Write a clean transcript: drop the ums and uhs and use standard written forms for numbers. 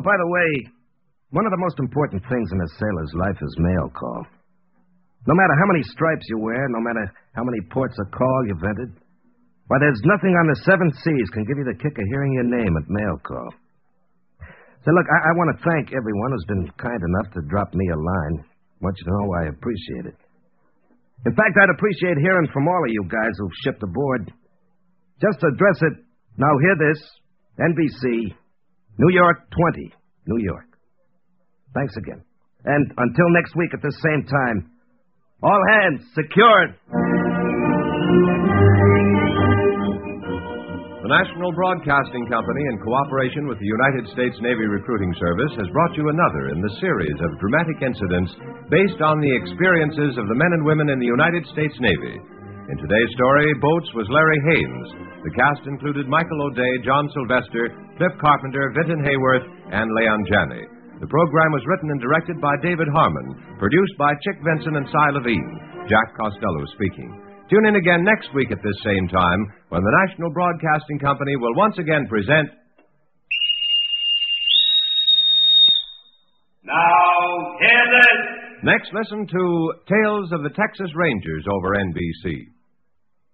by the way, one of the most important things in a sailor's life is mail call. No matter how many stripes you wear, no matter how many ports of call you've entered, why, there's nothing on the 7 seas can give you the kick of hearing your name at mail call. So, look, I want to thank everyone who's been kind enough to drop me a line. I want you to know I appreciate it. In fact, I'd appreciate hearing from all of you guys who've shipped aboard. Just address it. Now, hear this. NBC, New York 20, New York. Thanks again. And until next week at the same time, all hands secured. The National Broadcasting Company, in cooperation with the United States Navy Recruiting Service, has brought you another in the series of dramatic incidents based on the experiences of the men and women in the United States Navy. In today's story, Boats was Larry Haines. The cast included Michael O'Day, John Sylvester, Cliff Carpenter, Vinton Hayworth, and Leon Janney. The program was written and directed by David Harmon, produced by Chick Vinson and Cy Levine. Jack Costello speaking. Tune in again next week at this same time when the National Broadcasting Company will once again present... Now, hear this! Next, listen to Tales of the Texas Rangers over NBC.